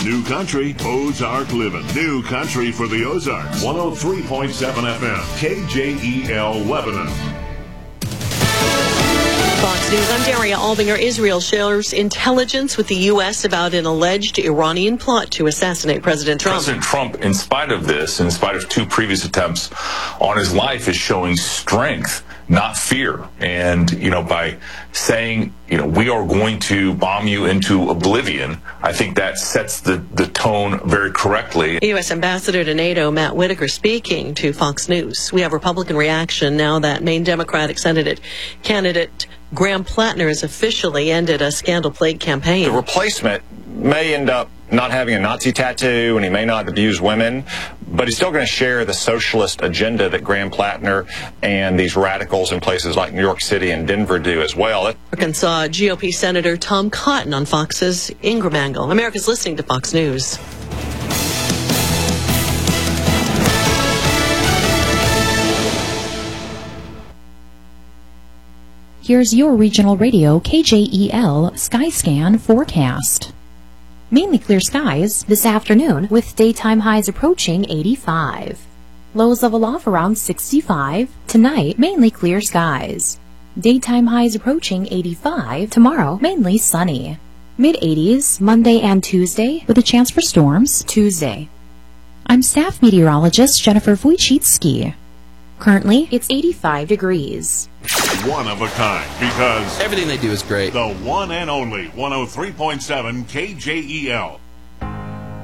New Country, Ozark Living. New Country for the Ozarks. 103.7 FM, KJEL Lebanon. Fox News, I'm Daria Albinger. Israel shares intelligence with the U.S. about an alleged Iranian plot to assassinate President Trump. President Trump, in spite of this, in spite of 2 previous attempts on his life, is showing strength, not fear. And, by saying, we are going to bomb you into oblivion, I think that sets the tone very correctly. U.S. Ambassador to NATO, Matt Whitaker, speaking to Fox News. We have Republican reaction now that Maine Democratic Senate candidate Graham Plattner has officially ended a scandal-plagued campaign. The replacement may end up not having a Nazi tattoo, and he may not abuse women, but he's still going to share the socialist agenda that Graham Plattner and these radicals in places like New York City and Denver do as well. Arkansas GOP Senator Tom Cotton on Fox's Ingram Angle. America's listening to Fox News. Here's your regional radio KJEL Skyscan forecast. Mainly clear skies this afternoon with daytime highs approaching 85. Lows level off around 65. Tonight, mainly clear skies. Daytime highs approaching 85. Tomorrow, mainly sunny. Mid-80s Monday and Tuesday with a chance for storms Tuesday. I'm staff meteorologist Jennifer Wojcicki. Currently, it's 85 degrees. One of a kind, because everything they do is great. The one and only 103.7 KJEL.